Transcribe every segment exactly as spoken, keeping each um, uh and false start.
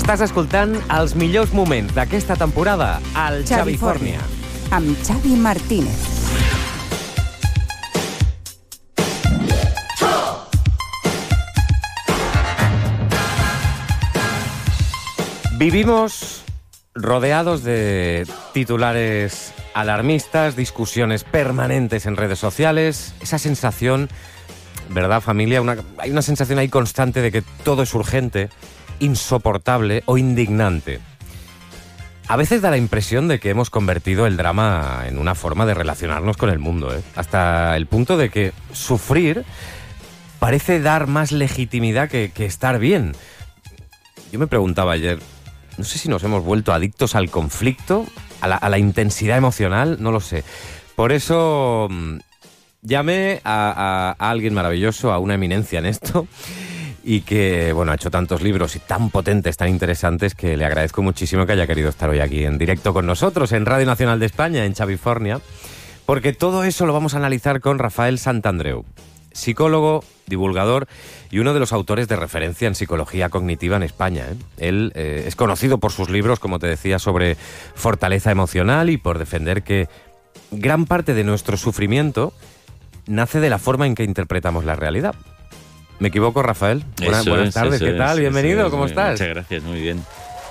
Estàs escoltant els millors moments d'aquesta temporada al Xavifòrnia. Amb Xavi Martínez. Vivimos rodeados de titulares alarmistas, discusiones permanentes en redes sociales, esa sensación, ¿verdad, familia? Una, hay una sensación ahí constante de que todo es urgente, insoportable o indignante. A veces da la impresión de que hemos convertido el drama en una forma de relacionarnos con el mundo, ¿eh? Hasta el punto de que sufrir parece dar más legitimidad que, que estar bien. Yo me preguntaba ayer, no sé si nos hemos vuelto adictos al conflicto, a la, a la intensidad emocional, no lo sé. Por eso mmm, llamé a, a, a alguien maravilloso, a una eminencia en esto, y que, bueno, ha hecho tantos libros y tan potentes, tan interesantes, que le agradezco muchísimo que haya querido estar hoy aquí en directo con nosotros, en Radio Nacional de España, en Xavifòrnia, porque todo eso lo vamos a analizar con Rafael Santandreu, psicólogo, divulgador y uno de los autores de referencia en psicología cognitiva en España, ¿eh? Él eh, es conocido por sus libros, como te decía, sobre fortaleza emocional y por defender que gran parte de nuestro sufrimiento nace de la forma en que interpretamos la realidad. ¿Me equivoco, Rafael? Buenas, Eso buenas es, tardes, eso ¿qué tal? es, Bienvenido, es, ¿cómo muy, estás? Muchas gracias, muy bien.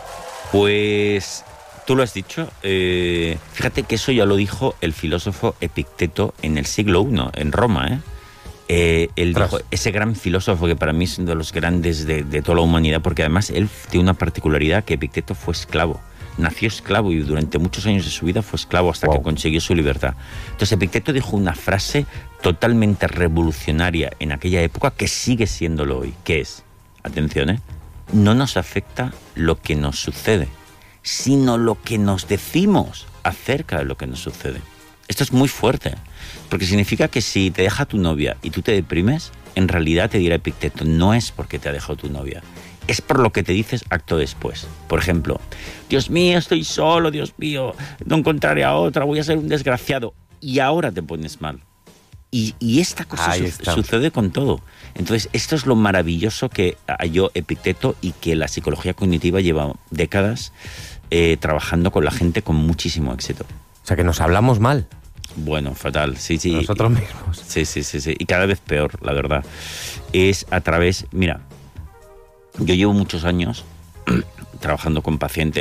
Pues tú lo has dicho, eh, fíjate que eso ya lo dijo el filósofo Epicteto en el siglo primero, en Roma, ¿eh? Eh, él Tras. dijo, ese gran filósofo que para mí es uno de los grandes de, de toda la humanidad, porque además él tiene una particularidad, que Epicteto fue esclavo. Nació esclavo y durante muchos años de su vida fue esclavo hasta wow. que consiguió su libertad. Entonces Epicteto dijo una frase totalmente revolucionaria en aquella época, que sigue siéndolo hoy, que es, atención, ¿eh? No nos afecta lo que nos sucede, sino lo que nos decimos acerca de lo que nos sucede. Esto es muy fuerte, porque significa que si te deja tu novia y tú te deprimes, en realidad te dirá Epicteto, no es porque te ha dejado tu novia, es por lo que te dices acto después. Por ejemplo, Dios mío, estoy solo, Dios mío, no encontraré a otra, voy a ser un desgraciado. Y ahora te pones mal. Y, y esta cosa su, sucede con todo. Entonces, esto es lo maravilloso que halló Epicteto y que la psicología cognitiva lleva décadas eh, trabajando con la gente con muchísimo éxito. O sea, que nos hablamos mal. Bueno, fatal, sí, sí. Nosotros mismos. Sí, sí, sí, sí. Y cada vez peor, la verdad. Es a través... Mira, yo llevo muchos años trabajando con pacientes